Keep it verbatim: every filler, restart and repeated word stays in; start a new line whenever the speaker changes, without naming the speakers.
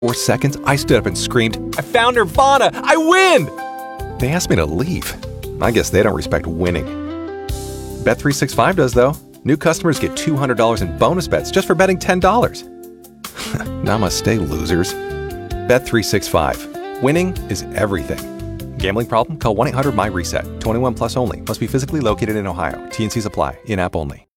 Four seconds, I stood up and screamed, "I found Nirvana! I win!" They asked me to leave. I guess they don't respect winning. Bet three sixty-five does, though. New customers get two hundred dollars in bonus bets just for betting ten dollars. Namaste, losers. Bet three sixty-five. Winning is everything. Gambling problem? Call one eight hundred M Y RESET. twenty-one plus only. Must be physically located in Ohio. T N Cs apply. In-app only.